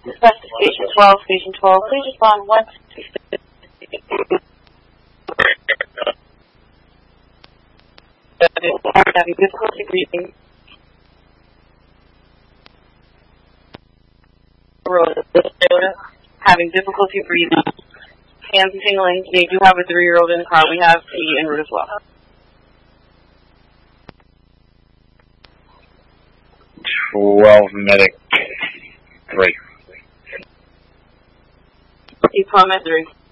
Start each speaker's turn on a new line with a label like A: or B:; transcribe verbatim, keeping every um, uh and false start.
A: Dispatch to Station twelve, Station twelve, please respond once. Having difficulty breathing. Road, having difficulty breathing. Hands tingling. They do have a three-year-old in the car. We have P en route as well.
B: twelve medic three.
A: P comment three.